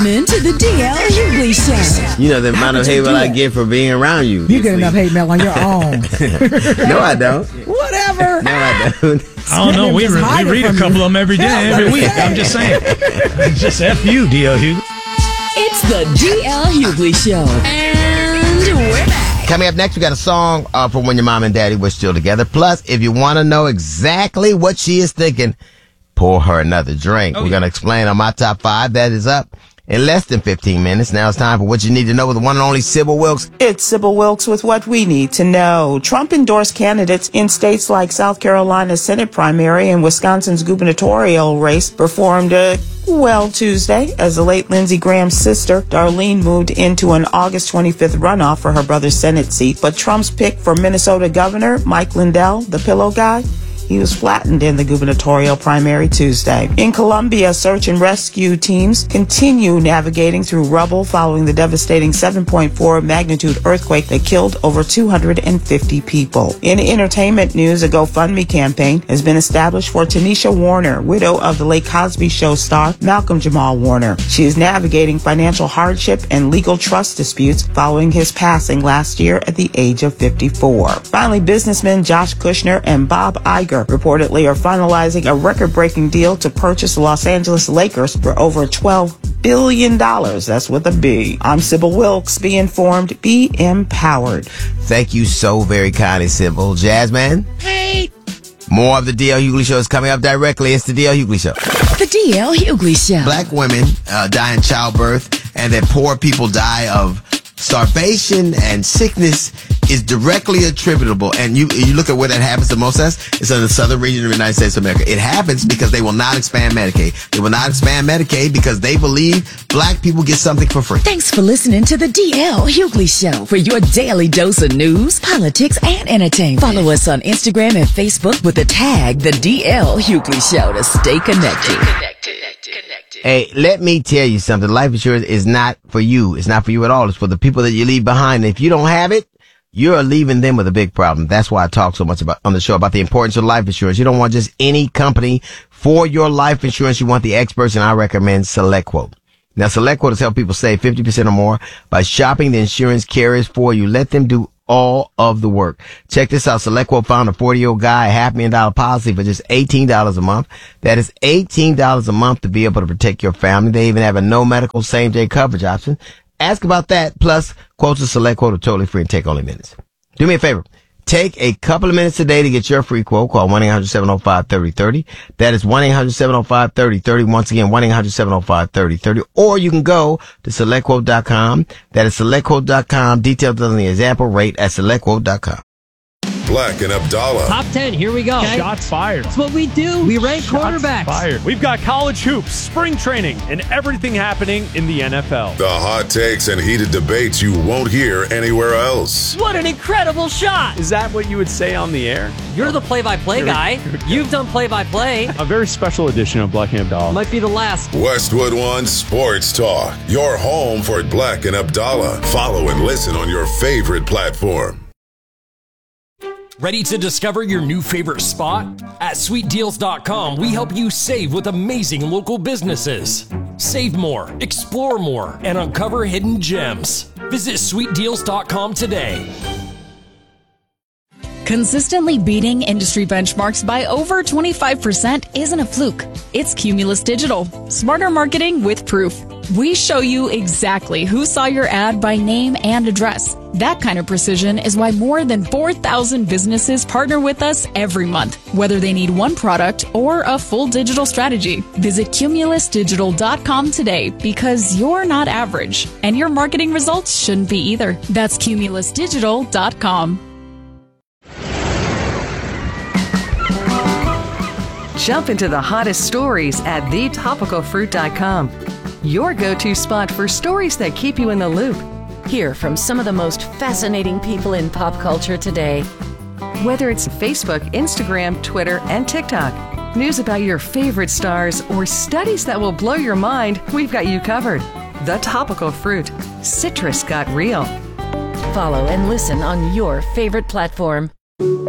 listening to the DL Hughley Show. You know the amount of hate I get for being around you. You get enough hate mail on your own. No, I don't. Whatever. No, I don't. I don't know. We read a couple of them every day, every week. I'm just saying. Just F you, DL Hughley. It's the DL Hughley Show. And we're back. Coming up next, we got a song from When Your Mom and Daddy Were Still Together. Plus, if you want to know exactly what she is thinking, pour her another drink. We're going to explain on my top 5. That is up in less than 15 minutes. Now it's time for what you need to know with the one and only Sybil Wilkes. It's Sybil Wilkes with what we need to know. Trump endorsed candidates in states like South Carolina's Senate primary and Wisconsin's gubernatorial race performed well Tuesday as the late Lindsey Graham's sister, Darlene, moved into an August 25th runoff for her brother's Senate seat. But Trump's pick for Minnesota Governor, Mike Lindell, the pillow guy, he was flattened in the gubernatorial primary Tuesday. In Colombia, search and rescue teams continue navigating through rubble following the devastating 7.4 magnitude earthquake that killed over 250 people. In entertainment news, a GoFundMe campaign has been established for Tanisha Warner, widow of the late Cosby Show star Malcolm Jamal Warner. She is navigating financial hardship and legal trust disputes following his passing last year at the age of 54. Finally, businessmen Josh Kushner and Bob Iger reportedly are finalizing a record-breaking deal to purchase the Los Angeles Lakers for over $12 billion. That's with a B. I'm Sybil Wilkes. Be informed, be empowered. Thank you so very kindly, Sybil. Jazzman? Hey. More of the DL Hughley Show is coming up directly. It's the DL Hughley Show. The DL Hughley Show. Black women die in childbirth, and that poor people die of starvation and sickness is directly attributable. And you look at where that happens the most as, it's in the southern region of the United States of America. It happens because they will not expand Medicaid. They will not expand Medicaid because they believe black people get something for free. Thanks for listening to the DL Hughley Show for your daily dose of news, politics, and entertainment. Follow us on Instagram and Facebook with the tag The DL Hughley Show to stay connected. Hey, let me tell you something. Life insurance is not for you. It's not for you at all. It's for the people that you leave behind. And if you don't have it, you're leaving them with a big problem. That's why I talk so much about on the show about the importance of life insurance. You don't want just any company for your life insurance. You want the experts, and I recommend SelectQuote. Now, SelectQuote has helped people save 50% or more by shopping the insurance carriers for you. Let them do all of the work. Check this out. SelectQuote found a 40-year-old guy, a $500,000 policy for just $18 a month. That is $18 a month to be able to protect your family. They even have a no medical same-day coverage option. Ask about that. Plus, quotes of SelectQuote are totally free and take only minutes. Do me a favor. Take a couple of minutes today to get your free quote. Call 1-800-705-3030. That is 1-800-705-3030. Once again, 1-800-705-3030. Or you can go to SelectQuote.com. That is SelectQuote.com. Details on the example rate at SelectQuote.com. Black and Abdallah. Top 10, here we go. Okay. Shots fired. That's what we do. We rank quarterbacks. Fired. We've got college hoops, spring training, and everything happening in the NFL. The hot takes and heated debates you won't hear anywhere else. What an incredible shot. Is that what you would say on the air? You're the play-by-play guy. You've done play-by-play. A very special edition of Black and Abdallah. Might be the last. Westwood One Sports Talk. Your home for Black and Abdallah. Follow and listen on your favorite platform. Ready to discover your new favorite spot? At SweetDeals.com, we help you save with amazing local businesses. Save more, explore more, and uncover hidden gems. Visit SweetDeals.com today. Consistently beating industry benchmarks by over 25% isn't a fluke. It's Cumulus Digital. Smarter marketing with proof. We show you exactly who saw your ad by name and address. That kind of precision is why more than 4,000 businesses partner with us every month, whether they need one product or a full digital strategy. Visit CumulusDigital.com today because you're not average, and your marketing results shouldn't be either. That's CumulusDigital.com. Jump into the hottest stories at thetopicalfruit.com. Your go-to spot for stories that keep you in the loop. Hear from some of the most fascinating people in pop culture today. Whether it's Facebook, Instagram, Twitter, and TikTok, news about your favorite stars, or studies that will blow your mind, we've got you covered. The Topical Fruit. Citrus got real. Follow and listen on your favorite platform.